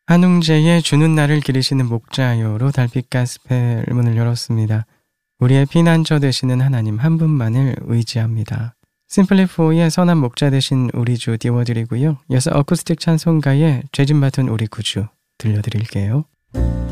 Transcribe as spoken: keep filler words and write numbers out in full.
한웅재의 주는 날을 기리시는 목자요로 달빛 가스펠 문을 열었습니다. 우리의 피난처 되시는 하나님 한 분만을 의지합니다. 심플리포의 선한 목자 되신 우리 주 띄워드리고요. 이어서 어쿠스틱 찬송가의 죄진 맡은 우리 구주 들려드릴게요.